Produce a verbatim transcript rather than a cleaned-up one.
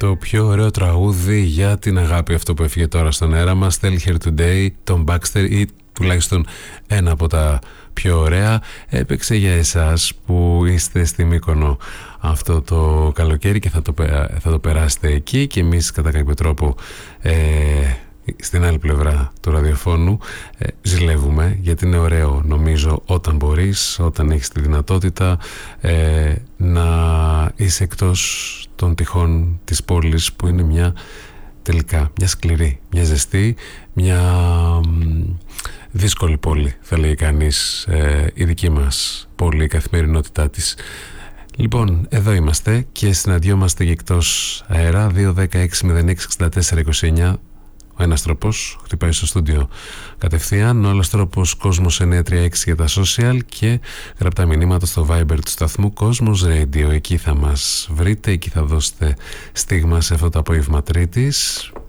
το πιο ωραίο τραγούδι για την αγάπη, αυτό που έφυγε τώρα στον αέρα μας, Tell Her Today, τον Baxter, ή τουλάχιστον ένα από τα πιο ωραία. Έπαιξε για εσάς που είστε στη Μύκονο αυτό το καλοκαίρι και θα το, θα το περάσετε εκεί, και εμείς κατά κάποιο τρόπο ε, στην άλλη πλευρά του ραδιοφώνου ε, ζηλεύουμε, γιατί είναι ωραίο, νομίζω, όταν μπορείς, όταν έχεις τη δυνατότητα ε, να είσαι εκτός των τυχών της πόλης, που είναι μια τελικά μια σκληρή, μια ζεστή, μια δύσκολη πόλη, θα λέει κανείς, ε, η δική μας πόλη, η καθημερινότητά της. Λοιπόν, εδώ είμαστε και συναντιόμαστε και εκτός αέρα. Δύο δέκα έξι μηδέν έξι εξήντα τέσσερα είκοσι εννιά. Ο ένας τρόπος χτυπάει στο στούντιο κατευθείαν, ο άλλος τρόπος Κόσμος εννιά τρία έξι για τα social, και γραπτά μηνύματα στο Viber του σταθμού Κόσμος Radio. Εκεί θα μας βρείτε, εκεί θα δώσετε στίγμα σε αυτό το απόγευμα Τρίτης.